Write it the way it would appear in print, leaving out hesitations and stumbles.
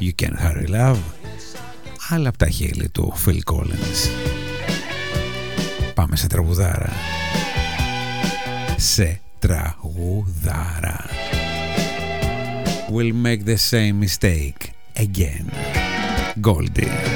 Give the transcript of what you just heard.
You Can't Hurry Love, άλλα από τα χείλη του Phil Collins. Πάμε σε τραγουδάρα. Σε τραγουδάρα. We'll make the same mistake again. Goldie.